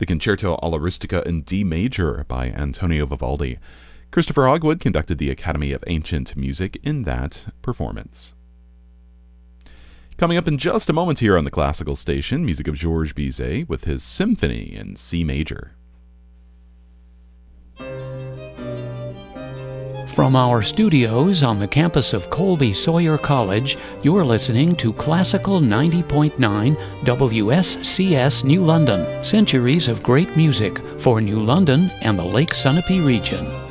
the Concerto alla Rustica in D major by Antonio Vivaldi. Christopher Hogwood conducted the Academy of Ancient Music in that performance. Coming up in just a moment here on the Classical Station, music of Georges Bizet with his Symphony in C major. From our studios on the campus of Colby Sawyer College, you're listening to Classical 90.9 WSCS New London, centuries of great music for New London and the Lake Sunapee region.